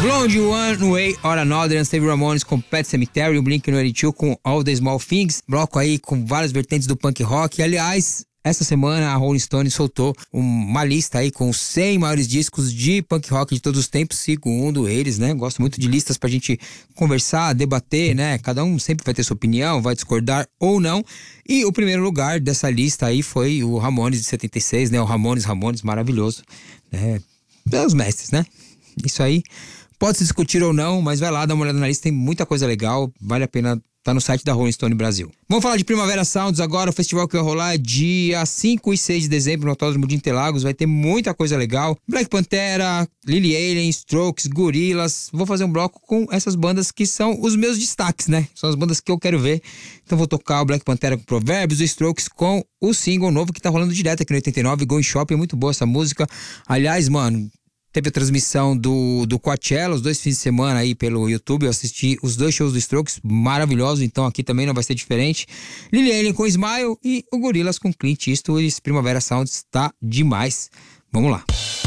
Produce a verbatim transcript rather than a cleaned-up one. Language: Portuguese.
Blonde, One Way or Another, Steve Ramones com Pet Sematary, o Blink one eighty-two com All the Small Things, bloco aí com várias vertentes do punk rock. Aliás, essa semana a Rolling Stone soltou uma lista aí com os cem maiores discos de punk rock de todos os tempos, segundo eles, né? Gosto muito de listas pra gente conversar, debater, né? Cada um sempre vai ter sua opinião, vai discordar ou não. E o primeiro lugar dessa lista aí foi o Ramones de setenta e seis, né? O Ramones, Ramones, maravilhoso, né? Pelos mestres, né? Isso aí pode se discutir ou não, mas vai lá, dá uma olhada na lista, tem muita coisa legal, vale a pena. Tá no site da Rolling Stone Brasil. Vamos falar de Primavera Sounds agora, o festival que vai rolar dia cinco e seis de dezembro no Autódromo de Interlagos. Vai ter muita coisa legal. Black Pantera, Lily Allen, Strokes, Gorillaz. Vou fazer um bloco com essas bandas que são os meus destaques, né? São as bandas que eu quero ver. Então vou tocar o Black Pantera com Provérbios, o Strokes com o single novo que tá rolando direto aqui no oitenta e nove, Go in Shopping. É muito boa essa música. Aliás, mano, teve a transmissão do, do Coachella, os dois fins de semana aí pelo YouTube. Eu assisti os dois shows do Strokes, maravilhosos, então aqui também não vai ser diferente. Lily Allen com Smile e o Gorillaz com Clint Eastwood. Primavera Sound está demais. Vamos lá.